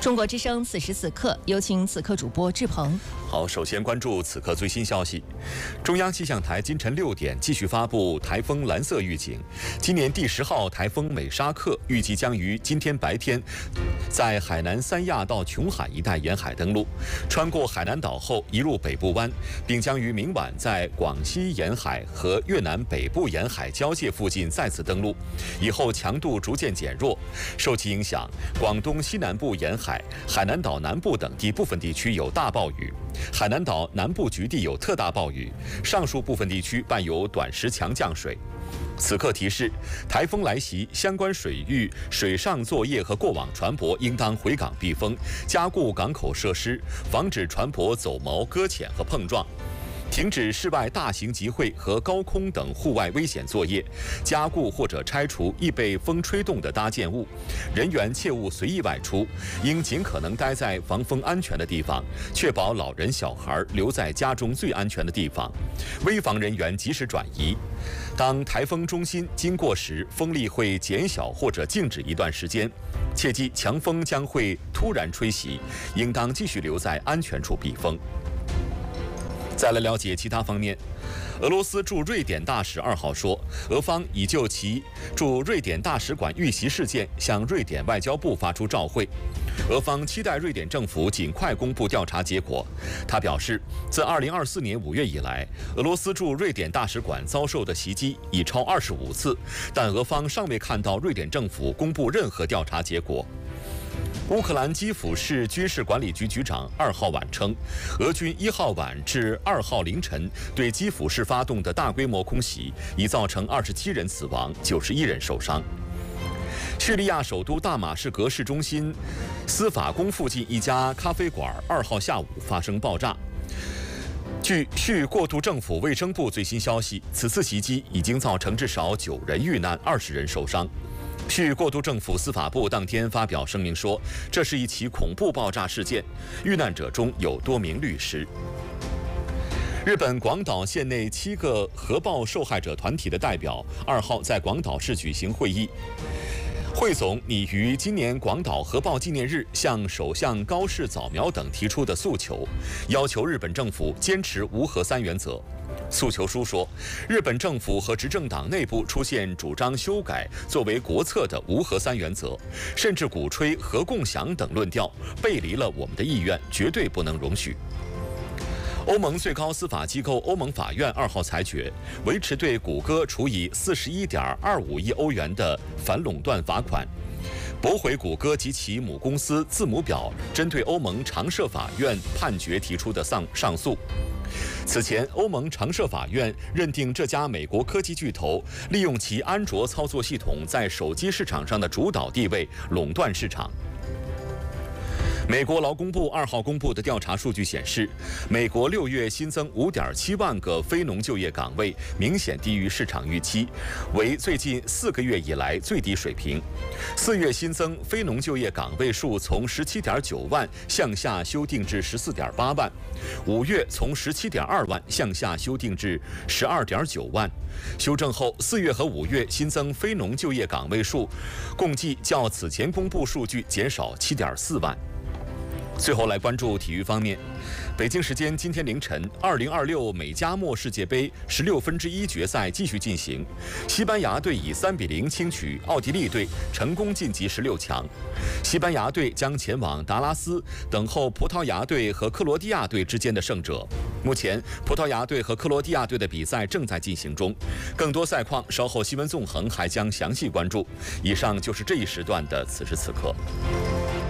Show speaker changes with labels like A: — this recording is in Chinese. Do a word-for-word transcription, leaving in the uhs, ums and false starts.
A: 中国之声此时此刻，有请此刻主播志鹏。
B: 好，首先关注此刻最新消息。中央气象台今晨六点继续发布台风蓝色预警。今年第十号台风美沙克预计将于今天白天在海南三亚到琼海一带沿海登陆，穿过海南岛后移入北部湾，并将于明晚在广西沿海和越南北部沿海交界附近再次登陆，以后强度逐渐减弱。受其影响，广东西南部沿海、海南岛南部等地部分地区有大暴雨，海南岛南部局地有特大暴雨，上述部分地区伴有短时强降水。此刻提示，台风来袭，相关水域水上作业和过往船舶应当回港避风，加固港口设施，防止船舶走锚、搁浅和碰撞。停止室外大型集会和高空等户外危险作业，加固或者拆除易被风吹动的搭建物，人员切勿随意外出，应尽可能待在防风安全的地方，确保老人小孩留在家中最安全的地方，危防人员及时转移。当台风中心经过时，风力会减小或者静止一段时间，切记强风将会突然吹袭，应当继续留在安全处避风。再来了解其他方面，俄罗斯驻瑞典大使二号说，俄方已就其驻瑞典大使馆遇袭事件向瑞典外交部发出照会，俄方期待瑞典政府尽快公布调查结果。他表示，自二零二四年五月以来，俄罗斯驻瑞典大使馆遭受的袭击已超二十五次，但俄方尚未看到瑞典政府公布任何调查结果。乌克兰基辅市军事管理局局长二号晚称，俄军一号晚至二号凌晨对基辅市发动的大规模空袭，已造成二十七人死亡，九十一人受伤。叙利亚首都大马士革市中心司法宫附近一家咖啡馆二号下午发生爆炸。据叙过渡政府卫生部最新消息，此次袭击已经造成至少九人遇难，二十人受伤。叙过渡政府司法部当天发表声明说，这是一起恐怖爆炸事件，遇难者中有多名律师。日本广岛县内七个核爆受害者团体的代表二号在广岛市举行会议，汇总拟于今年广岛核爆纪念日向首相高市早苗等提出的诉求，要求日本政府坚持无核三原则。诉求书说，日本政府和执政党内部出现主张修改作为国策的无核三原则，甚至鼓吹核共享等论调，背离了我们的意愿，绝对不能容许。欧盟最高司法机构欧盟法院二号裁决，维持对谷歌处以四十一点二五亿欧元的反垄断罚款，驳回谷歌及其母公司字母表针对欧盟常设法院判决提出的上上诉。此前，欧盟常设法院认定这家美国科技巨头利用其安卓操作系统在手机市场上的主导地位，垄断市场。美国劳工部二号公布的调查数据显示，美国六月新增五点七万个非农就业岗位，明显低于市场预期，为最近四个月以来最低水平。四月新增非农就业岗位数从十七点九万向下修订至十四点八万，五月从十七点二万向下修订至十二点九万。修正后，四月和五月新增非农就业岗位数共计较此前公布数据减少七点四万。最后来关注体育方面，北京时间今天凌晨，二零二六美加墨世界杯十六分之一决赛继续进行，西班牙队以三比零轻取奥地利队，成功晋级十六强。西班牙队将前往达拉斯等候葡萄牙队和克罗地亚队之间的胜者。目前，葡萄牙队和克罗地亚队的比赛正在进行中，更多赛况稍后新闻纵横还将详细关注。以上就是这一时段的此时此刻。